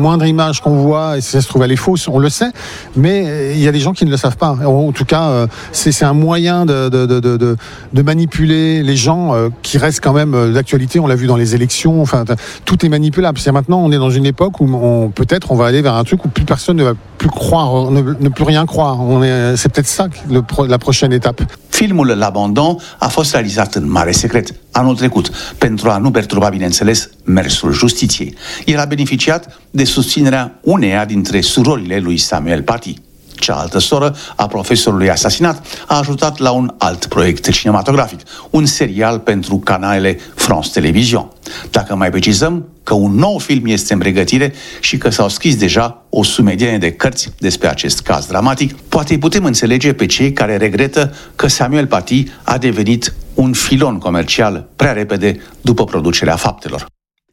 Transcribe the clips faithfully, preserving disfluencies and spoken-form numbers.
moindre image qu'on voit, et si ça se trouve elle est fausse, on le sait, mais il y a des gens qui ne le savent pas. En tout cas, c'est, c'est un moyen de, de, de, de, de manipuler les gens qui restent quand même d'actualité. On l'a vu dans les élections. Enfin, tout est manipulable. C'est maintenant, on est dans une époque où on, peut-être on va aller vers un truc où plus personne ne va plus croire, ne, ne plus rien croire. On est, c'est peut-être ça le, la prochaine étape. Filmul L'Abandon a fost realizat în mare secret anul trecut, pentru a nu perturba, bineînțeles, mersul justiției. El a beneficiat de susținerea uneia dintre surorile lui Samuel Paty. Cealaltă soră a profesorului asasinat a ajutat la un alt proiect cinematografic, un serial pentru canalele France Television. Dacă mai precizăm că un nou film este în pregătire și că s-au scris deja o sumedenie de cărți despre acest caz dramatic, poate îi putem înțelege pe cei care regretă că Samuel Paty a devenit un filon comercial prea repede după producerea faptelor.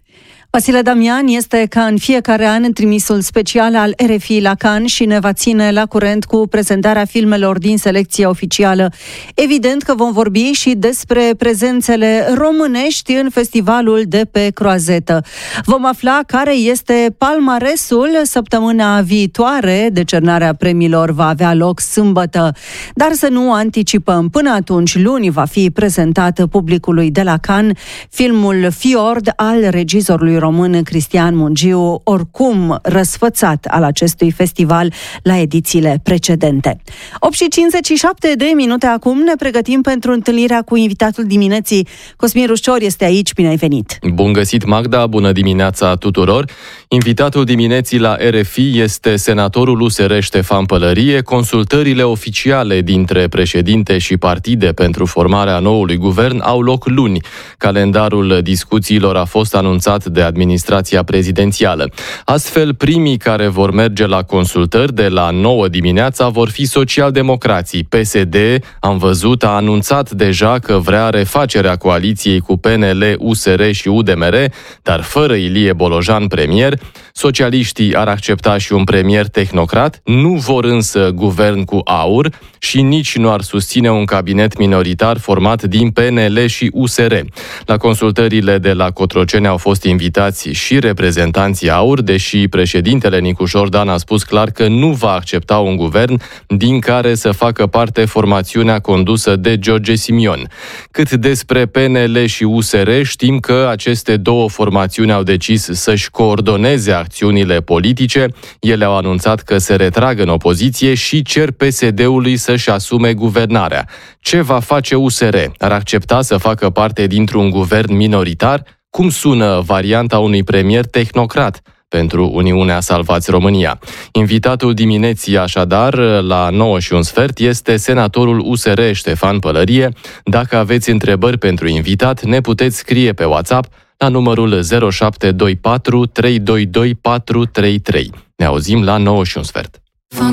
Vasile Damian este, ca în fiecare an, trimisul special al R F I la Cannes și ne va ține la curent cu prezentarea filmelor din selecția oficială. Evident că vom vorbi și despre prezențele românești în festivalul de pe Croazetă. Vom afla care este palmaresul săptămâna viitoare. Decernarea premiilor va avea loc sâmbătă. Dar să nu anticipăm. Până atunci, luni, va fi prezentat publicului de la Cannes filmul Fjord al regizorului român Cristian Mungiu, oricum răsfățat al acestui festival la edițiile precedente. opt și cincizeci și șapte de minute acum, ne pregătim pentru întâlnirea cu invitatul dimineții. Cosmin Rușcior este aici, bine ai venit! Bun găsit, Magda, bună dimineața tuturor! Invitatul dimineții la R F I este senatorul U S R Ștefan Pălărie. Consultările oficiale dintre președinte și partide pentru formarea noului guvern au loc luni. Calendarul discuțiilor a fost anunțat de administrația prezidențială. Astfel, primii care vor merge la consultări de la nouă dimineața vor fi socialdemocrații. P S D, am văzut, a anunțat deja că vrea refacerea coaliției cu P N L, U S R și U D M R, dar fără Ilie Bolojan premier. Socialiștii ar accepta și un premier tehnocrat, nu vor însă guvern cu AUR și nici nu ar susține un cabinet minoritar format din P N L și U S R. La consultările de la Cotroceni au fost invitați și reprezentanții AUR, deși președintele Nicușor Dan a spus clar că nu va accepta un guvern din care să facă parte formațiunea condusă de George Simion. Cât despre P N L și U S R, știm că aceste două formațiuni au decis să-și coordoneze acțiunile politice. Ele au anunțat că se retrag în opoziție și cer P S D-ului să-și asume guvernarea. Ce va face U S R? Ar accepta să facă parte dintr-un guvern minoritar? Cum sună varianta unui premier tehnocrat pentru Uniunea Salvați România? Invitatul dimineții, așadar, la nouă și un sfert, este senatorul U S R Ștefan Pălărie. Dacă aveți întrebări pentru invitat, ne puteți scrie pe WhatsApp la numărul zero șapte doi patru trei doi doi patru trei trei. Ne auzim la nouă și un sfert.